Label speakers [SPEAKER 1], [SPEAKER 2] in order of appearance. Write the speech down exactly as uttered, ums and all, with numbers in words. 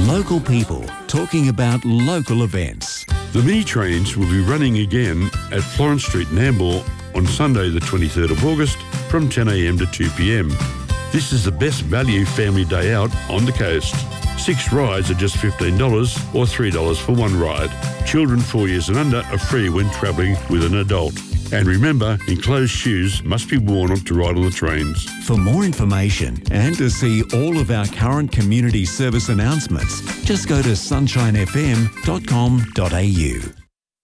[SPEAKER 1] Local people talking about local events.
[SPEAKER 2] The mini trains will be running again at Florence Street, Nambour on Sunday the twenty-third of August from ten a m to two p m. This is the best value family day out on the coast. Six rides are just fifteen dollars or three dollars for one ride. Children four years and under are free when travelling with an adult. And remember, enclosed shoes must be worn to ride on the trains.
[SPEAKER 1] For more information and to see all of our current community service announcements, just go to sunshine f m dot com dot a u.